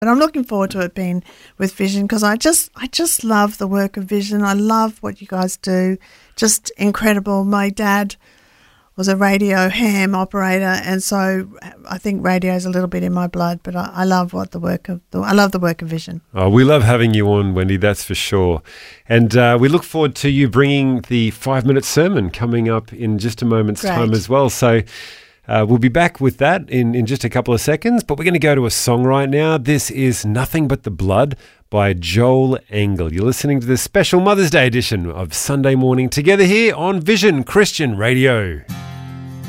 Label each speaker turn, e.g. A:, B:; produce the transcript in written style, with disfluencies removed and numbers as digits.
A: But I'm looking forward to it being with Vision because I just love the work of Vision. I love what you guys do. Just incredible. My dad was a radio ham operator, and so I think radio is a little bit in my blood. But I love I love the work of Vision.
B: Oh, we love having you on, Wendy. That's for sure. And we look forward to you bringing the 5-minute sermon coming up in just a moment's time as well. So. We'll be back with that in just a couple of seconds, but we're going to go to a song right now. This is Nothing But the Blood by Joel Engel. You're listening to this special Mother's Day edition of Sunday Morning Together here on Vision Christian Radio.